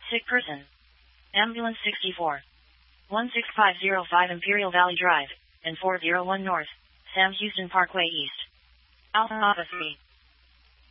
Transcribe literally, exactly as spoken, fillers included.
Sick person. Ambulance sixty-four. one six five zero five Imperial Valley Drive, and four oh one North, Sam Houston Parkway East. Alpha Alpha three.